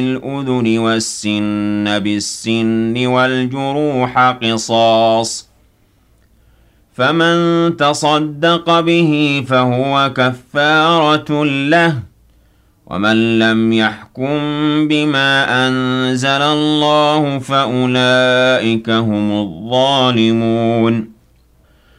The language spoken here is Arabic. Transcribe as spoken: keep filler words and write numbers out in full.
الأذن والسن بالسن والجروح قصاص فمن تصدق به فهو كفارة له ومن لم يحكم بما أنزل الله فأولئك هم الظالمون